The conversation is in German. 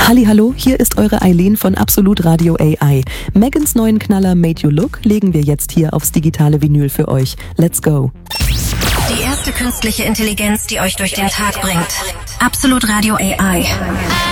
Hallihallo, hier ist eure Eileen von Absolut Radio AI. Megans neuen Knaller Made You Look legen wir jetzt hier aufs digitale Vinyl für euch. Let's go. Die erste künstliche Intelligenz, die euch durch den Tag bringt. Absolut Radio AI.